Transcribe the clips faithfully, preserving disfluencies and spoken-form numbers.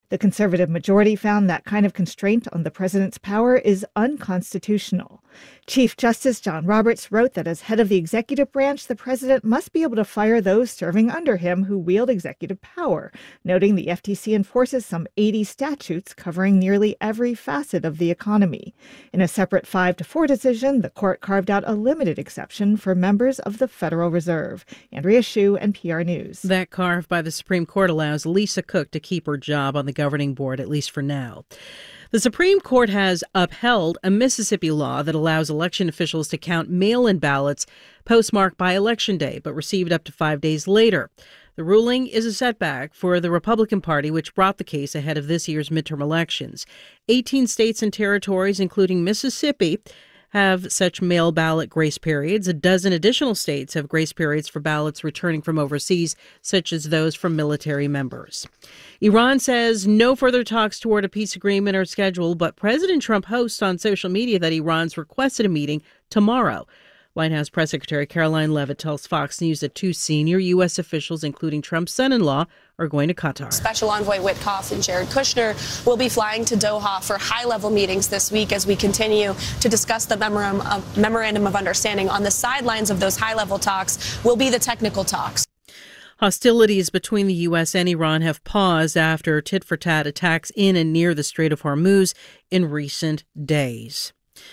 The conservative majority found that kind of constraint on the president's power is unconstitutional. Chief Justice John Roberts wrote that as head of the executive branch, the president must be able to fire those serving under him who wield executive power, noting the F T C enforces some eighty statutes covering nearly every facet of the economy. In a separate five to four decision, the court carved out a limited exception for members of the Federal Reserve. Andrea Hsu, N P R News. That carve by the Supreme Court allows Lisa Cook to keep her job on the governing board, at least for now. The Supreme Court has upheld a Mississippi law that allows election officials to count mail-in ballots postmarked by Election Day, but received up to five days later. The ruling is a setback for the Republican Party, which brought the case ahead of this year's midterm elections. eighteen states and territories, including Mississippi, have such mail ballot grace periods. A dozen additional states have grace periods for ballots returning from overseas, such as those from military members. Iran says no further talks toward a peace agreement are scheduled, but President Trump hosts on social media that Iran's requested a meeting tomorrow. White House Press Secretary Caroline Leavitt tells Fox News that two senior U S officials, including Trump's son-in-law, are going to Qatar. Special Envoy Witkoff and Jared Kushner will be flying to Doha for high-level meetings this week as we continue to discuss the memorandum of, memorandum of understanding. On the sidelines of those high-level talks will be the technical talks. Hostilities between the U S and Iran have paused after tit-for-tat attacks in and near the Strait of Hormuz in recent days.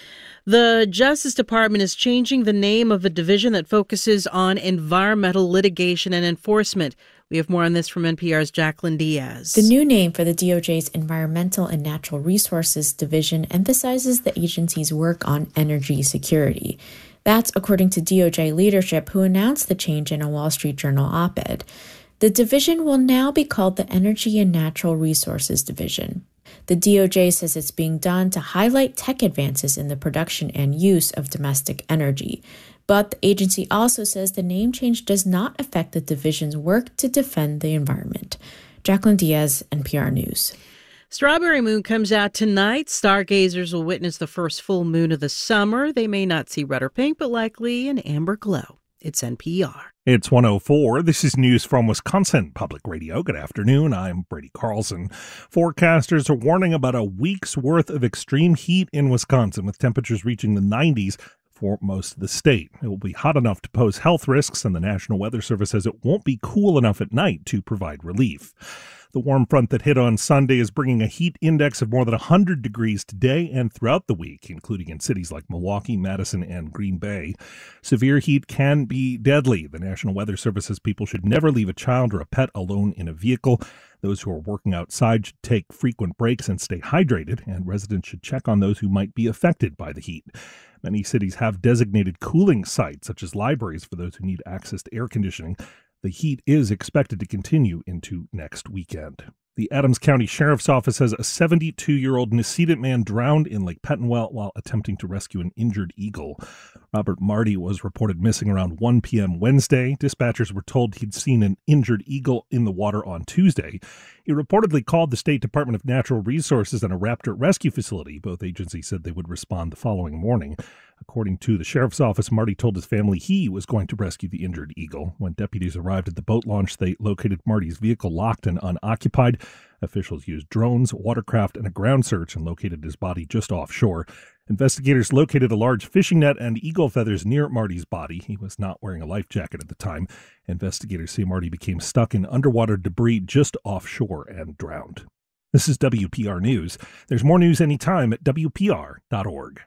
The Justice Department is changing the name of a division that focuses on environmental litigation and enforcement. We have more on this from N P R's Jacqueline Diaz. The new name for the D O J's Environmental and Natural Resources Division emphasizes the agency's work on energy security. That's according to D O J leadership, who announced the change in a Wall Street Journal op-ed. The division will now be called the Energy and Natural Resources Division. The D O J says it's being done to highlight tech advances in the production and use of domestic energy. But the agency also says the name change does not affect the division's work to defend the environment. Jacqueline Diaz, N P R News. Strawberry Moon comes out tonight. Stargazers will witness the first full moon of the summer. They may not see red or pink, but likely an amber glow. It's N P R. It's one oh four. This is news from Wisconsin Public Radio. Good afternoon. I'm Brady Carlson. Forecasters are warning about a week's worth of extreme heat in Wisconsin, with temperatures reaching the nineties for most of the state. It will be hot enough to pose health risks, and the National Weather Service says it won't be cool enough at night to provide relief. The warm front that hit on Sunday is bringing a heat index of more than one hundred degrees today and throughout the week, including in cities like Milwaukee, Madison, and Green Bay. Severe heat can be deadly. The National Weather Service says people should never leave a child or a pet alone in a vehicle. Those who are working outside should take frequent breaks and stay hydrated, and residents should check on those who might be affected by the heat. Many cities have designated cooling sites, such as libraries, for those who need access to air conditioning. The heat is expected to continue into next weekend. The Adams County Sheriff's Office says a seventy-two-year-old Nisita man drowned in Lake Pettenwell while attempting to rescue an injured eagle. Robert Marty was reported missing around one p.m. Wednesday. Dispatchers were told he'd seen an injured eagle in the water on Tuesday. He reportedly called the State Department of Natural Resources and a raptor rescue facility. Both agencies said they would respond the following morning. According to the sheriff's office, Marty told his family he was going to rescue the injured eagle. When deputies arrived at the boat launch, they located Marty's vehicle locked and unoccupied. Officials used drones, watercraft, and a ground search and located his body just offshore. Investigators located a large fishing net and eagle feathers near Marty's body. He was not wearing a life jacket at the time. Investigators say Marty became stuck in underwater debris just offshore and drowned. This is W P R News. There's more news anytime at W P R dot org.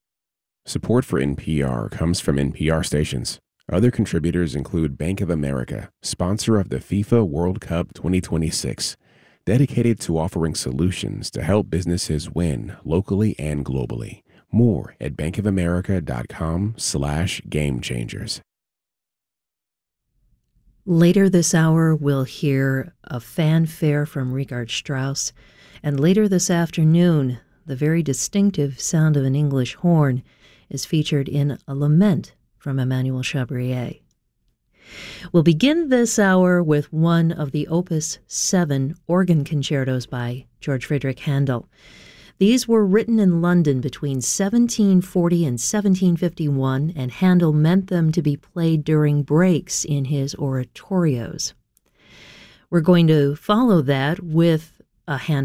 Support for N P R comes from N P R stations. Other contributors include Bank of America, sponsor of the FIFA World Cup twenty twenty-six, dedicated to offering solutions to help businesses win locally and globally. More at bankofamerica.com slash game changers. Later this hour, we'll hear a fanfare from Richard Strauss, and later this afternoon, the very distinctive sound of an English horn is featured in a lament from Emmanuel Chabrier. We'll begin this hour with one of the Opus seven organ concertos by George Friedrich Handel. These were written in London between seventeen forty and seventeen fifty-one, and Handel meant them to be played during breaks in his oratorios. We're going to follow that with a Handel